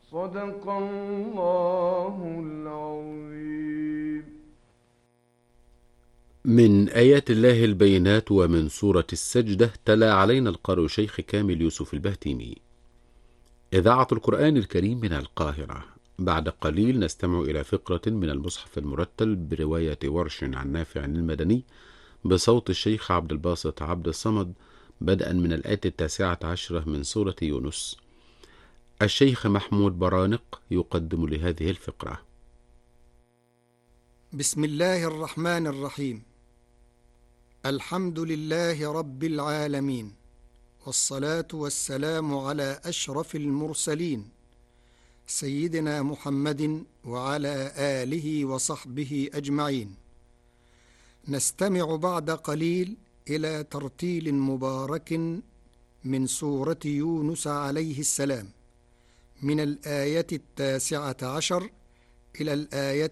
صدق الله العظيم. من آيات الله البينات ومن سورة السجدة تلا علينا القارئ شيخ كامل يوسف البهتيمي. إذاعة القرآن الكريم من القاهرة. بعد قليل نستمع إلى فقرة من المصحف المرتل برواية ورش عن نافع المدني بصوت الشيخ عبد الباسط عبد الصمد، بدءا من الآية 19 من سورة يونس. الشيخ محمود برانق يقدم لهذه الفقرة. بسم الله الرحمن الرحيم. الحمد لله رب العالمين، والصلاة والسلام على أشرف المرسلين سيدنا محمد وعلى آله وصحبه أجمعين. نستمع بعد قليل إلى ترتيل مبارك من سورة يونس عليه السلام، من الآية 19 إلى الآية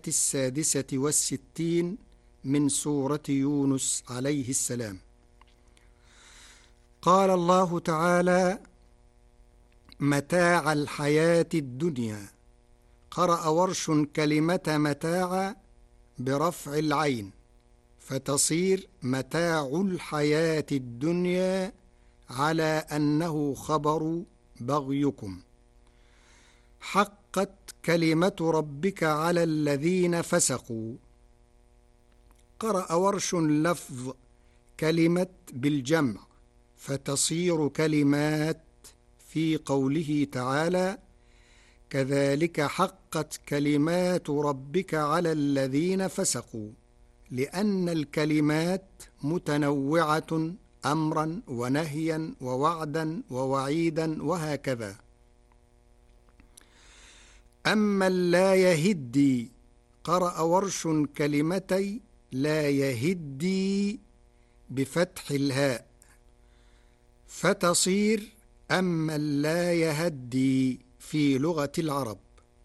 66 من سورة يونس عليه السلام. قال الله تعالى: متاع الحياة الدنيا. قرأ ورش كلمة متاع برفع العين فتصير متاع الحياة الدنيا، على أنه خبر بغيكم. حقت كلمة ربك على الذين فسقوا. قرأ ورش لفظ كلمة بالجمع فتصير كلمات، في قوله تعالى: كذلك حقت كلمات ربك على الذين فسقوا، لأن الكلمات متنوعة أمرا ونهيا ووعدا ووعيدا وهكذا. أما لا يهدي. قرأ ورش كلمتي لا يهدي بفتح الهاء فتصير أما لا يهدي في لغة العرب.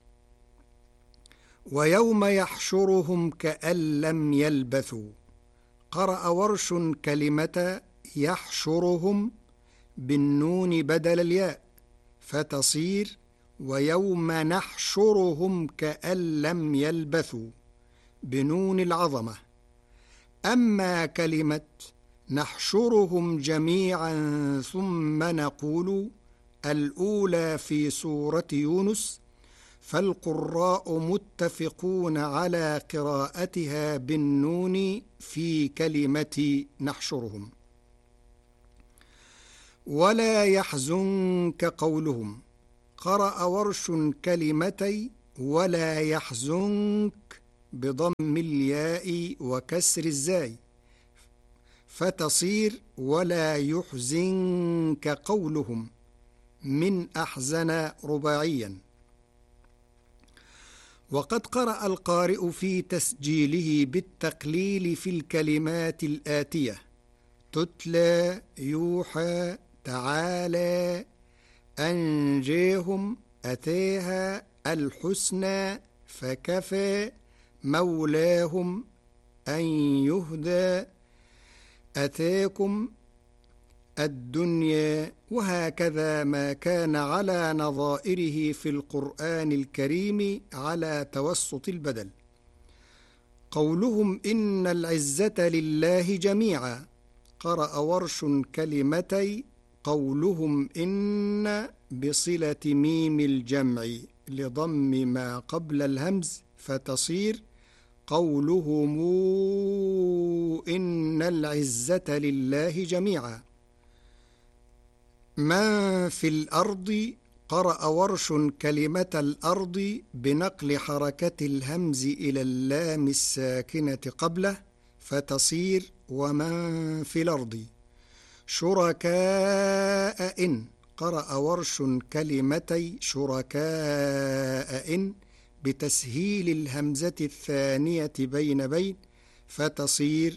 ويوم يحشرهم كأن لم يلبثوا. قرأ ورش كلمة يحشرهم بالنون بدل الياء فتصير ويوم نحشرهم كأن لم يلبثوا بنون العظمة. أما كلمة نحشرهم جميعا ثم نقول الأولى في سورة يونس، فالقراء متفقون على قراءتها بالنون في كلمة نحشرهم. ولا يحزنك قولهم. قرأ ورش كلمتي ولا يحزنك بضم الياء وكسر الزاي فتصير ولا يحزنك قولهم، من أحزن رباعيا. وقد قرأ القارئ في تسجيله بالتقليل في الكلمات الآتية: تتلى، يوحى، تعالى، أنجيهم، أتيها، الحسنى، فكفى، مولاهم، أن يهدى، أتاكم، الدنيا، وهكذا ما كان على نظائره في القرآن الكريم على توسط البدل. قولهم إن العزة لله جميعا. قرأ ورش كلمتي قولهم إن بصلة ميم الجمع لضم ما قبل الهمز فتصير قولهم إن العزة لله جميعا. من في الأرض. قرأ ورش كلمة الأرض بنقل حركة الهمز إلى اللام الساكنة قبله فتصير ومن في الأرض. شركاء إن. قرأ ورش كلمتي شركاء إن بتسهيل الهمزة الثانية بين فتصير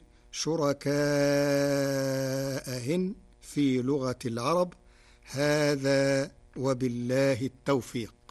شركاء في لغة العرب. هذا وبالله التوفيق.